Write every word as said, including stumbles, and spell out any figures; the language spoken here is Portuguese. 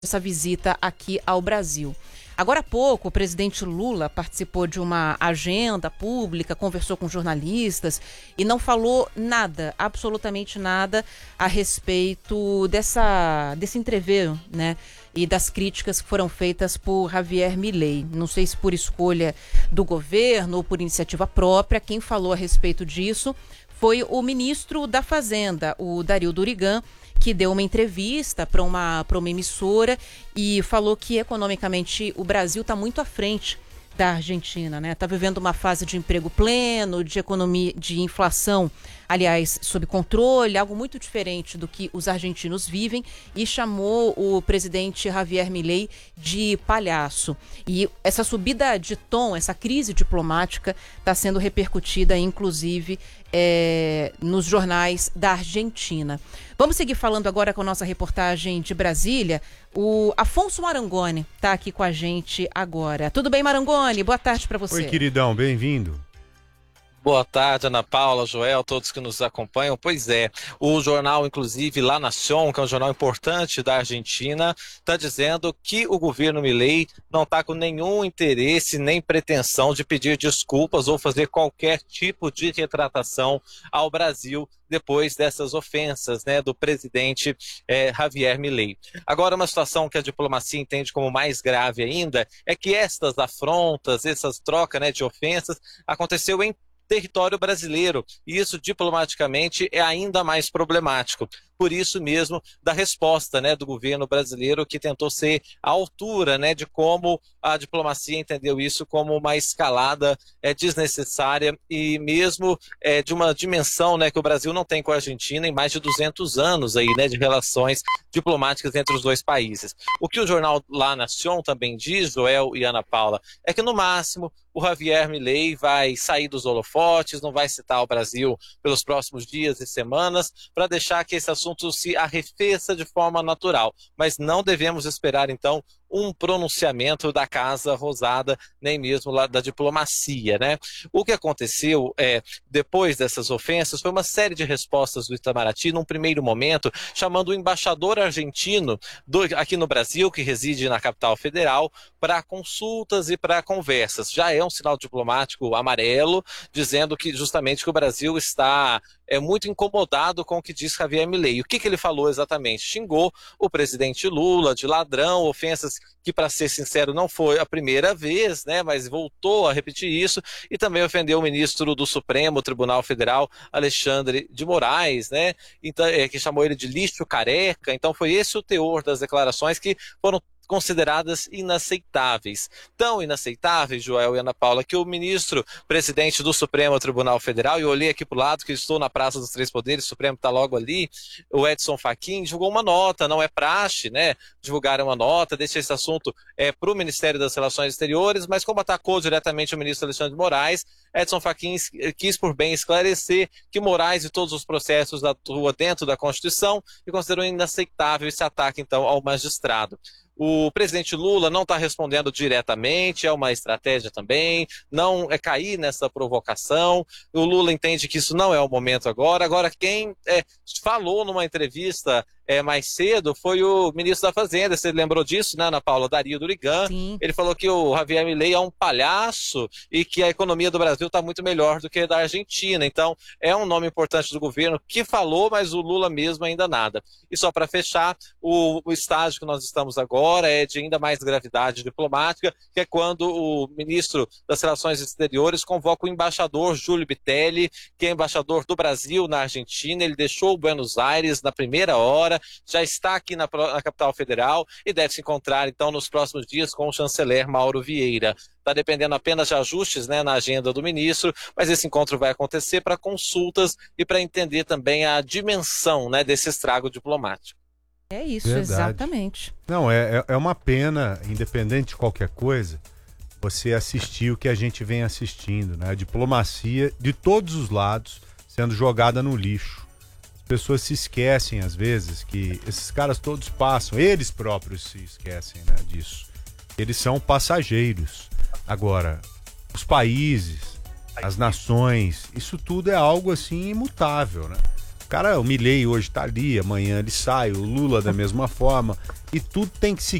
essa visita aqui ao Brasil. Agora há pouco, o presidente Lula participou de uma agenda pública, conversou com jornalistas e não falou nada, absolutamente nada, a respeito dessa, desse entreveiro, né? E das críticas que foram feitas por Javier Milei. Não sei se por escolha do governo ou por iniciativa própria. Quem falou a respeito disso foi o ministro da Fazenda, o Dario Durigan, que deu uma entrevista para uma, para uma emissora e falou que economicamente o Brasil está muito à frente da Argentina, né? Está vivendo uma fase de emprego pleno, de economia, de inflação, aliás, sob controle, algo muito diferente do que os argentinos vivem, e chamou o presidente Javier Milei de palhaço. E essa subida de tom, essa crise diplomática está sendo repercutida, inclusive, é, nos jornais da Argentina. Vamos seguir falando agora com a nossa reportagem de Brasília. O Afonso Marangoni está aqui com a gente agora. Tudo bem, Marangoni? Boa tarde para você. Oi, queridão, bem-vindo. Boa tarde, Ana Paula, Joel, todos que nos acompanham. Pois é, o jornal, inclusive, La Nación, que é um jornal importante da Argentina, está dizendo que o governo Milei não está com nenhum interesse nem pretensão de pedir desculpas ou fazer qualquer tipo de retratação ao Brasil depois dessas ofensas, né, do presidente eh, Javier Milei. Agora, uma situação que a diplomacia entende como mais grave ainda é que estas afrontas, essas trocas, né, de ofensas, aconteceu em território brasileiro, e isso diplomaticamente é ainda mais problemático. Por isso mesmo, da resposta, né, do governo brasileiro, que tentou ser à altura, né, de como a diplomacia entendeu isso como uma escalada é, desnecessária e mesmo é, de uma dimensão, né, que o Brasil não tem com a Argentina em mais de duzentos anos aí, né, de relações diplomáticas entre os dois países. O que o jornal La Nación também diz, Joel e Ana Paula, é que no máximo o Javier Milei vai sair dos holofotes, não vai citar o Brasil pelos próximos dias e semanas, para deixar que esse assunto se arrefeça de forma natural. Mas não devemos esperar, então, um pronunciamento da Casa Rosada, nem mesmo lá da diplomacia, né? O que aconteceu é, depois dessas ofensas foi uma série de respostas do Itamaraty, num primeiro momento, chamando o embaixador argentino do, aqui no Brasil, que reside na capital federal, para consultas e para conversas. Já é um sinal diplomático amarelo, dizendo que justamente que o Brasil está é, muito incomodado com o que diz Javier Milei. O que, que ele falou exatamente? Xingou o presidente Lula de ladrão, ofensas que, para ser sincero, não foi a primeira vez, né, mas voltou a repetir isso, e também ofendeu o ministro do Supremo Tribunal Federal, Alexandre de Moraes, né, então, é, que chamou ele de lixo careca. Então foi esse o teor das declarações que foram consideradas inaceitáveis. Tão inaceitáveis, Joel e Ana Paula, que o ministro presidente do Supremo Tribunal Federal, e eu olhei aqui para o lado, que estou na Praça dos Três Poderes, o Supremo está logo ali, o Edson Fachin, divulgou uma nota, não é praxe, né, divulgar uma nota, deixa esse assunto é, para o Ministério das Relações Exteriores, mas como atacou diretamente o ministro Alexandre de Moraes, Edson Fachin quis por bem esclarecer que Moraes e todos os processos atuam dentro da Constituição e considerou inaceitável esse ataque, então, ao magistrado. O presidente Lula não está respondendo diretamente, é uma estratégia também, não é cair nessa provocação. O Lula entende que isso não é o momento agora. Agora, quem é, falou numa entrevista é, mais cedo foi o ministro da Fazenda, você lembrou disso, né, Ana Paula? Dario Durigan. Sim. Ele falou que o Javier Milei é um palhaço e que a economia do Brasil está muito melhor do que a da Argentina. Então, é um nome importante do governo que falou, mas o Lula mesmo ainda nada. E só para fechar, o, o estágio que nós estamos agora é de ainda mais gravidade diplomática, que é quando o ministro das Relações Exteriores convoca o embaixador Júlio Bitelli, que é embaixador do Brasil na Argentina. Ele deixou Buenos Aires na primeira hora, já está aqui na, na capital federal e deve se encontrar, então, nos próximos dias com o chanceler Mauro Vieira. Está dependendo apenas de ajustes, né, na agenda do ministro, mas esse encontro vai acontecer para consultas e para entender também a dimensão, né, desse estrago diplomático. É isso, Verdade. Exatamente. Não, é, é uma pena, independente de qualquer coisa, você assistir o que a gente vem assistindo, né? A diplomacia de todos os lados sendo jogada no lixo. As pessoas se esquecem, às vezes, que esses caras todos passam, eles próprios se esquecem, né, disso. Eles são passageiros. Agora, os países, as nações, isso tudo é algo assim imutável, né? cara, o Milei hoje tá ali, amanhã ele sai, o Lula da mesma forma, e tudo tem que seguir